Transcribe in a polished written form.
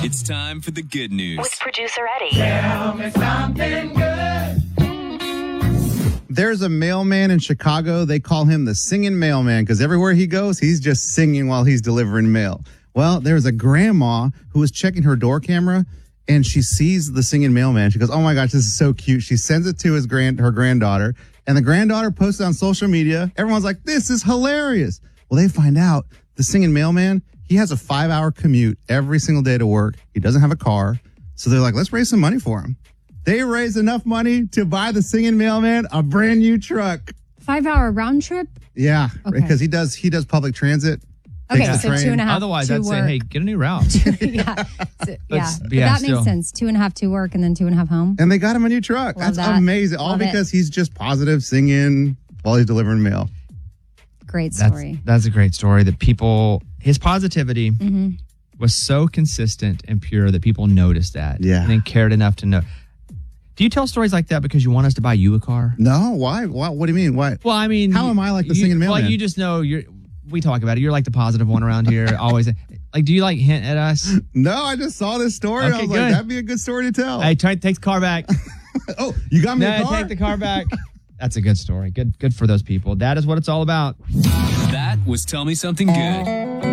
It's time for the good news. With producer Eddie. Tell me something good. There's a mailman in Chicago. They call him the singing mailman because everywhere he goes, he's just singing while he's delivering mail. Well, there's a grandma who was checking her door camera, and she sees the singing mailman. She goes, oh, my gosh, this is so cute. She sends it to her granddaughter, and the granddaughter posts it on social media. Everyone's like, this is hilarious. Well, they find out the singing mailman, he has a 5-hour commute every single day to work. He doesn't have a car. So they're like, let's raise some money for him. They raised enough money to buy the singing mailman a brand new truck. 5-hour round trip? Yeah, Okay. because he does public transit. Okay, takes the so train. 2.5 Otherwise, to I'd say, work. hey, get a new route. yeah. So, yeah. But yeah, that still. makes sense. 2.5 to work and then 2.5 home. And they got him a new truck. Love That's that. amazing. All Love it. because he's just positive singing while he's delivering mail. Great story. That's a great story. That his positivity was so consistent and pure that people noticed that. Yeah. And then cared enough to know. Do you tell stories like that because you want us to buy you a car? No, why? What do you mean? Why? Well, I mean, How am I like the singing mailman? Well, you just know we talk about it. You're like the positive one around here. Always. Like, do you like hint at us? No, I just saw this story. Okay, I was good. like, that'd be a good story to tell. Hey, take the car back. Oh, you got me a No, car? take the car back. That's a good story. Good for those people. That is what it's all about. That was Tell Me Something Good.